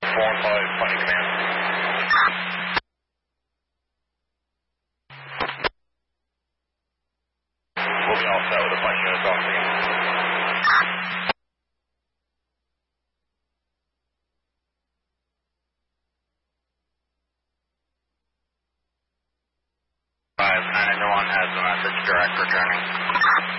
415, Flight Command. We'll be all set with the flight units off scene. Five 991 has the message direct returning.